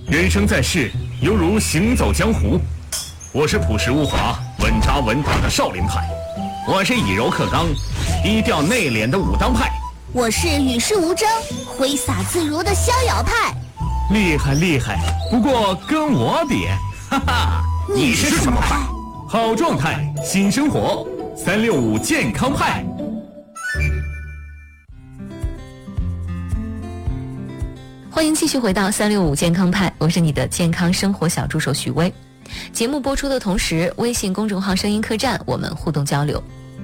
人生在世，犹如行走江湖。我是朴实无华、稳扎稳打的少林派，我是以柔克刚、低调内敛的武当派， 我是与世无争、挥洒自如的逍遥派。 厉害厉害，不过跟我比，哈哈， 你是什么派？ 好状态，新生活，365健康派。 欢迎继续回到365健康派，我是你的健康生活小助手许巍。节目播出的同时，微信公众号声音客栈我们互动交流。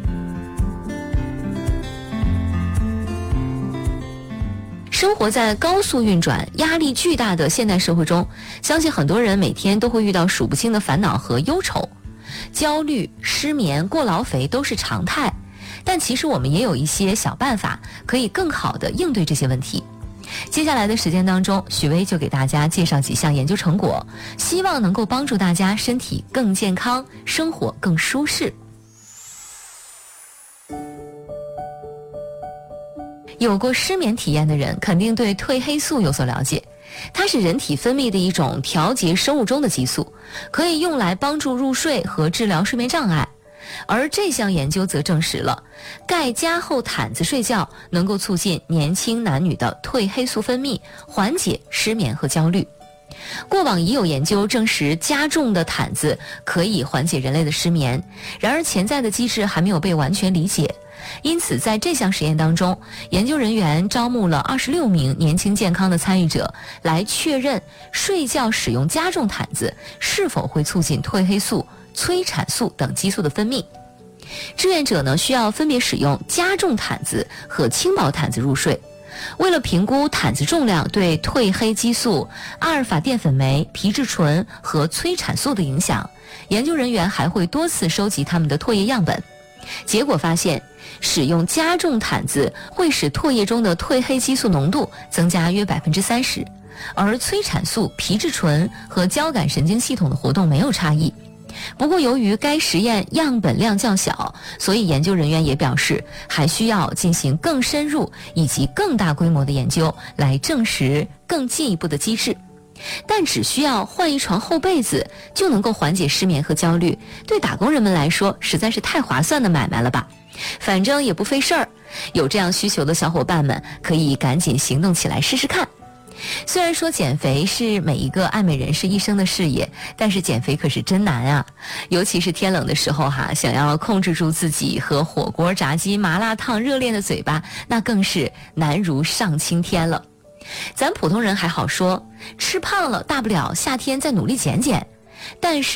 生活在高速运转、压力巨大的现代社会中，相信很多人每天都会遇到数不清的烦恼和忧愁，焦虑、失眠、过劳肥都是常态。但其实我们也有一些小办法，可以更好地应对这些问题。接下来的时间当中，许巍就给大家介绍几项研究成果，希望能够帮助大家身体更健康，生活更舒适。有过失眠体验的人肯定对褪黑素有所了解，它是人体分泌的一种调节生物钟的激素，可以用来帮助入睡和治疗睡眠障碍。而这项研究则证实了盖加厚毯子睡觉能够促进年轻男女的褪黑素分泌，缓解失眠和焦虑。过往已有研究证实加重的毯子可以缓解人类的失眠，然而潜在的机制还没有被完全理解。因此在这项实验当中，研究人员招募了26名年轻健康的参与者，来确认睡觉使用加重毯子是否会促进褪黑素、催产素等激素的分泌。志愿者呢，需要分别使用加重毯子和轻薄毯子入睡。为了评估毯子重量对褪黑激素、阿尔法淀粉酶、皮质醇和催产素的影响，研究人员还会多次收集他们的唾液样本。结果发现，使用加重毯子会使唾液中的褪黑激素浓度增加约 30%， 而催产素、皮质醇和交感神经系统的活动没有差异。不过由于该实验样本量较小，所以研究人员也表示还需要进行更深入以及更大规模的研究，来证实更进一步的机制。但只需要换一床厚被子就能够缓解失眠和焦虑，对打工人们来说实在是太划算的买卖了吧。反正也不费事儿，有这样需求的小伙伴们可以赶紧行动起来试试看。虽然说减肥是每一个爱美人士一生的事业，但是减肥可是真难啊，尤其是天冷的时候想要控制住自己和火锅、炸鸡、麻辣烫热恋的嘴巴，那更是难如上青天了。咱普通人还好说，吃胖了大不了夏天再努力减减，但是